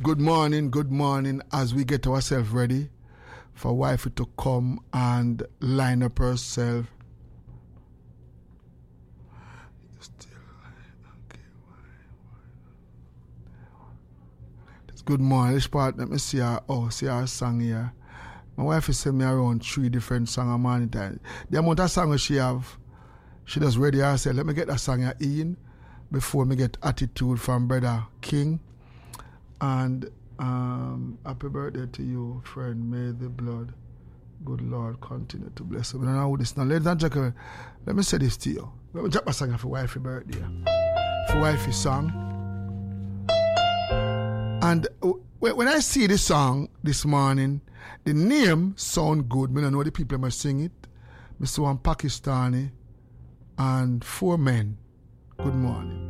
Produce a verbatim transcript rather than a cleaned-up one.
good morning, good morning as we get ourselves ready for wifey to come and line up herself. Good morning. This part, let me see her, oh, see her song here. My wife is sending me around three different songs a morning time. The amount of songs she have, she just ready herself. Let me get that song here in before me get attitude from Brother King. And um, happy birthday to you, friend. May the blood, good Lord, continue to bless you. I don't know who this now. Ladies and gentlemen, let me say this to you. Let me drop a song for wifey birthday. For wifey song. And when I see this song this morning, the name sound good. I don't know the people must sing it. I see one Pakistani and four men. Good morning.